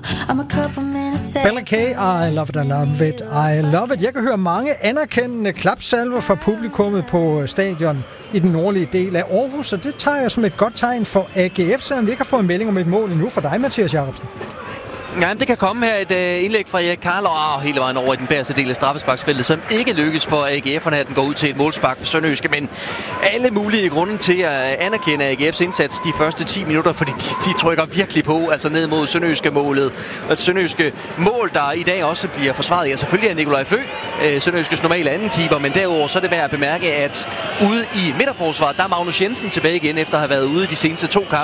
Bella K, I love it, I love it, I love it. Jeg kan høre mange anerkendende klapsalver fra publikummet på stadion i den nordlige del af Aarhus, og det tager jeg som et godt tegn for AGF, selvom vi ikke har fået en melding om et mål endnu for dig, Mathias Jacobsen. Ja, det kan komme her et indlæg fra Erik Karl hele vejen over i den bagerste del af straffesparksfeltet, som ikke lykkes for AGF'erne, at den går ud til et målspark for Sønderjyske, men alle mulige grunde til at anerkende AGF's indsats de første 10 minutter, fordi de trykker virkelig på, altså ned mod Sønderjyske målet. Og et Sønderjyske mål, der i dag også bliver forsvaret, ja selvfølgelig er Nikolaj Fø, Sønderjyskes normale anden keeper, men derudover så er det værd at bemærke, at ude i midterforsvaret, der er Magnus Jensen tilbage igen, efter at have været ude de seneste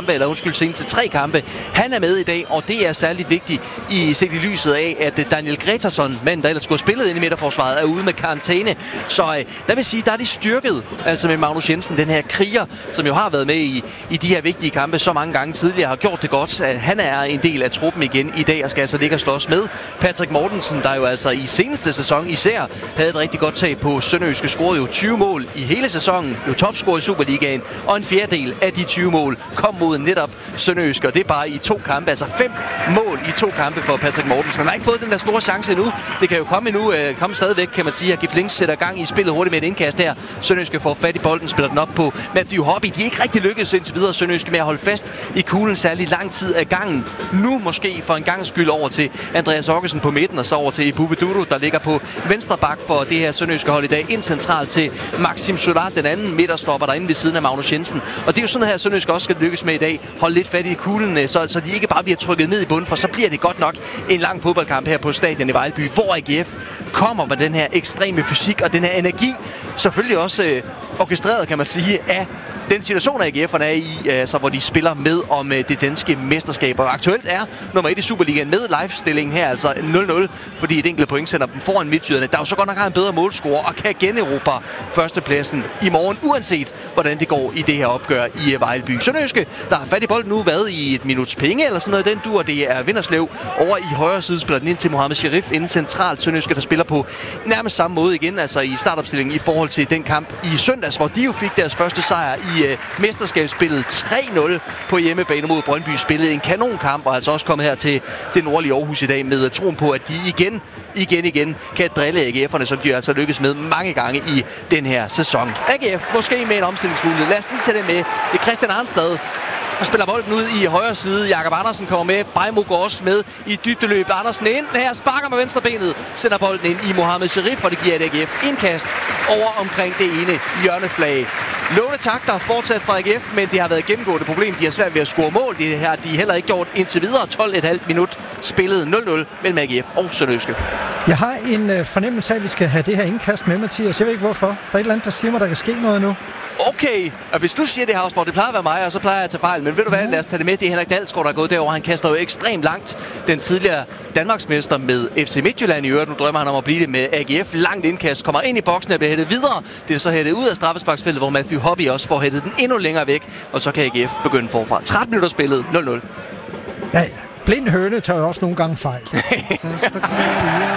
3 kampe. Han er med i dag, og det er særligt vigtigt set i lyset af, at Daniel Gretarsson, manden der ellers skulle have spillet ind i midterforsvaret, er ude med karantæne. Så der vil sige, der er de styrket, altså med Magnus Jensen, den her kriger, som jo har været med i de her vigtige kampe så mange gange tidligere, har gjort det godt. Han er en del af truppen igen i dag, og skal altså ligge og slås med Patrick Mortensen, der jo altså i seneste sæson især havde et rigtig godt tag på Sønderjyske, scorede jo 20 mål i hele sæsonen, blev topscorer i Superligaen, og en fjerdedel af de 20 mål kom mod netop Sønderjyske, og det er bare i 2 kampe, altså 5 mål i 2 kampe for Patrick Mortensen. Han har ikke fået den der store chance endnu. Det kan jo komme endnu. Komme stadigvæk, kan man sige, at Gif Links sætter gang i spillet hurtigt med et indkast her. Sønderjyske får fat i bolden, spiller den op på Matthew Hobby. De er ikke rigtig lykkedes indtil videre, Sønderjyske, med at holde fast i kuglen særlig lang tid af gangen. Nu måske for en gangs skyld over til Andreas Okkesen på midten, og så over til Bube Duro, der ligger på venstre bak for det her Sønderjyske hold i dag. Ind centralt til Maxim Solar, den anden midterstopper derinde ved siden af Magnus Jensen. Og det er jo sådan her, Sønderjyske også skal lykkes med i dag. Holde lidt fat i kuglen, så de ikke bare bliver trykket ned i bunden, for så bliver det godt nok en lang fodboldkamp her på stadion i Vejlby, hvor AGF kommer med den her ekstreme fysik og den her energi, selvfølgelig også orkestreret, kan man sige, af den situation, AGF'erne er i, altså, hvor de spiller med om det danske mesterskab. Og aktuelt er nummer 1 i Superligaen med live-stilling her, altså 0-0, fordi et enkelt point sender dem foran midtjyderne, der jo så godt nok har en bedre målscore og kan generobre førstepladsen i morgen, uanset hvordan det går i det her opgør i Vejlby. Sønderjyske, der har fat i bolden nu, været i et minuts penge eller sådan noget, den dur, det er Vinderslev over i højre side, spiller den ind til Mohamed Sharif inden centralt. Sønderjyske, der spiller på nærmest samme måde igen, altså i startopstillingen i forhold til den kamp i søndags, hvor de jo fik deres første sejr i mesterskabsspillet 3-0 på hjemmebane mod Brøndby. Spillede en kanonkamp, og altså også kommet her til det nordlige Aarhus i dag med troen på, at de igen kan drille AGF'erne, som de altså lykkes med mange gange i den her sæson. AGF måske med en omstillingsmulighed. Lad os lige tage det med. Det er Christian Arnstad, og spiller bolden ud i højre side. Jakob Andersen kommer med. Bajmo går også med i dybdeløb. Andersen ind. Her sparker med venstre benet. Sender bolden ind i Mohamed Sharif, og det giver et AGF indkast over omkring det ene hjørneflag. Låne takter fortsat fra AGF, men det har været et gennemgående problem. De har svært ved at score mål. Det her de heller ikke gjort indtil videre. 12,5 minut spillet 0-0 mellem AGF og Sønderjyske. Jeg har en fornemmelse af, at vi skal have det her indkast med, Mathias. Jeg ved ikke hvorfor. Der er et eller andet, der siger mig, der kan ske noget nu. Okay, og hvis du siger det, Havsborg, det plejer at være mig, og så plejer jeg at tage fejl. Men ved du hvad, lad os tage det med. Det er Henrik Dalsgaard, der er gået derover. Han kaster jo ekstremt langt. Den tidligere Danmarksmester med FC Midtjylland i øvrigt. Nu drømmer han om at blive det med AGF. Langt indkast, kommer ind i boksen og bliver hættet videre. Det er så hættet ud af straffesparksfeltet, hvor Matthew Hobby også får hættet den endnu længere væk. Og så kan AGF begynde forfra. 13 minutter spillet, 0-0. Ja, blind høne tager jo også nogle gange fejl.